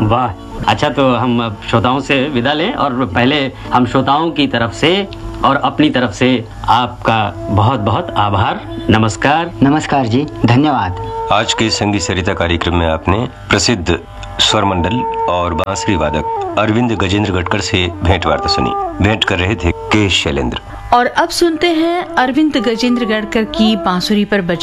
वाह, अच्छा तो हम अब श्रोताओं से विदा लें और पहले हम श्रोताओं की तरफ से और अपनी तरफ से आपका बहुत बहुत आभार। नमस्कार। नमस्कार जी, धन्यवाद। आज के संगीत सरिता कार्यक्रम में आपने प्रसिद्ध स्वर मंडल और बांसुरी वादक अरविंद गजेंद्र गटकर से भेंट वार्ता सुनी। भेंट कर रहे थे के शैलेंद्र। और अब सुनते हैं अरविंद गजेंद्र गटकर की बांसुरी पर बजा